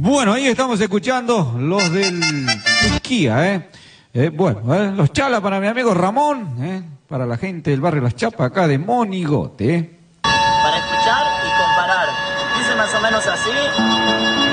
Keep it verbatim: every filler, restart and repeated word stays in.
Bueno, ahí estamos escuchando los del Turquía, ¿eh? Eh, bueno, eh, los chalas para mi amigo Ramón, ¿eh? Para la gente del barrio Las Chapas, acá de Monigote, ¿eh? Para escuchar y comparar. Dice más o menos así.